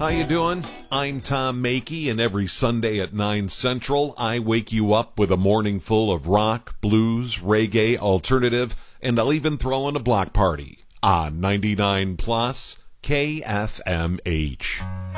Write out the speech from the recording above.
How you doing? I'm Tom Makey, and every Sunday at 9 Central, I wake you up with a morning full of rock, blues, reggae, alternative, and I'll even throw in a block party on 99 Plus KFMH.